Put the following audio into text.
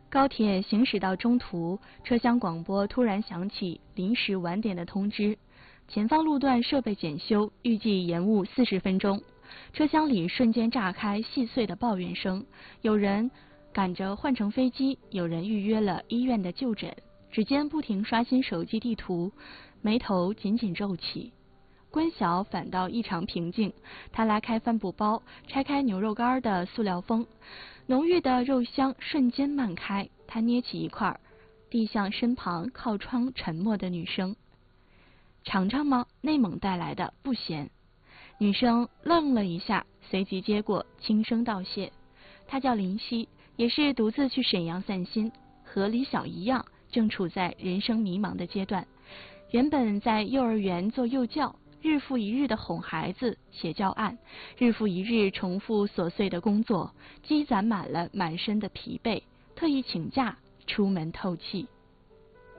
高铁行驶到中途，车厢广播突然响起临时晚点的通知，前方路段设备检修，预计延误40分钟。车厢里瞬间炸开细碎的抱怨声，有人赶着换乘飞机，有人预约了医院的就诊。指尖不停刷新手机地图，眉头紧紧皱起。关晓反倒异常平静，她拉开帆布包，拆开牛肉干的塑料封，浓郁的肉香瞬间漫开。她捏起一块，递向身旁靠窗沉默的女生：“尝尝吗？内蒙带来的，不咸。”女生愣了一下，随即接过，轻声道谢。她叫林夕，也是独自去沈阳散心，和李晓一样，正处在人生迷茫的阶段。原本在幼儿园做幼教，日复一日的哄孩子、写教案，日复一日重复琐碎的工作，积攒满了满身的疲惫，特意请假出门透气。